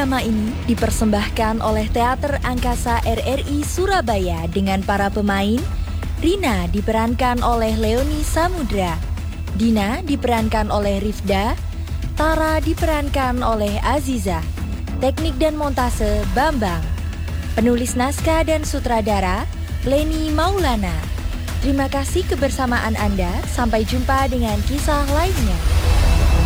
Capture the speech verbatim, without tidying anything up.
drama ini dipersembahkan oleh Teater Angkasa R R I Surabaya dengan para pemain. Rina diperankan oleh Leoni Samudra, Dina diperankan oleh Rifda, Tara diperankan oleh Aziza, teknik dan montase Bambang, penulis naskah dan sutradara Leni Maulana. Terima kasih kebersamaan Anda, sampai jumpa dengan kisah lainnya.